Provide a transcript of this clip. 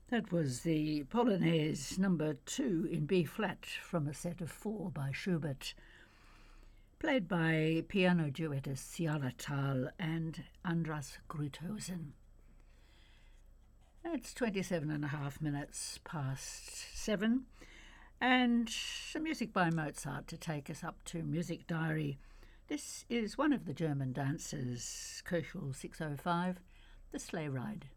That was the Polonaise number 2 in B flat from a set of 4 by Schubert, played by piano duettists Jana Thal and Andras Gruithuysen. It's 27 and a half minutes past 7, and some music by Mozart to take us up to Music Diary. This is one of the German dances, Köchel 605, The Sleigh Ride.